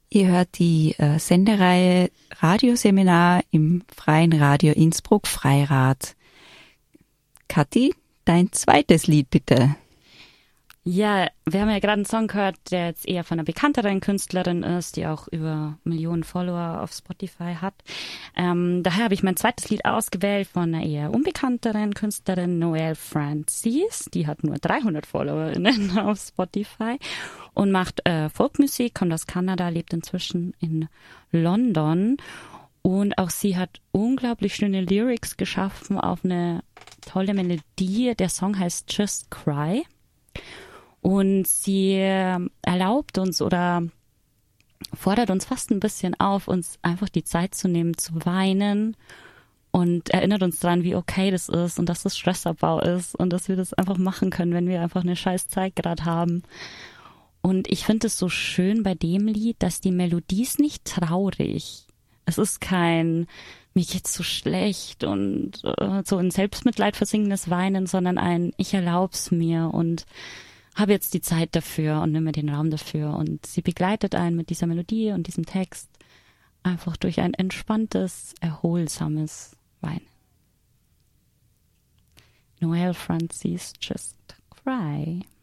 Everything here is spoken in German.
Ihr hört die Sendereihe Radioseminar im Freien Radio Innsbruck Freirad. Kathi, dein zweites Lied bitte. Ja, wir haben ja gerade einen Song gehört, der jetzt eher von einer bekannteren Künstlerin ist, die auch über Millionen Follower auf Spotify hat. Daher habe ich mein zweites Lied ausgewählt von einer eher unbekannteren Künstlerin, Noelle Francis. Die hat nur 300 FollowerInnen auf Spotify und macht Folkmusik, kommt aus Kanada, lebt inzwischen in London. Und auch sie hat unglaublich schöne Lyrics geschaffen auf eine tolle Melodie. Der Song heißt Just Cry. Und sie erlaubt uns oder fordert uns fast ein bisschen auf, uns einfach die Zeit zu nehmen, zu weinen und erinnert uns daran, wie okay das ist und dass das Stressabbau ist und dass wir das einfach machen können, wenn wir einfach eine scheiß Zeit gerade haben. Und ich finde es so schön bei dem Lied, dass die Melodie ist nicht traurig. Es ist kein mir geht's so schlecht und so in Selbstmitleid versinkendes Weinen, sondern ein ich erlaub's mir und habe jetzt die Zeit dafür und nehme den Raum dafür. Und sie begleitet einen mit dieser Melodie und diesem Text einfach durch ein entspanntes, erholsames Weinen. Noelle Francis, Just Cry.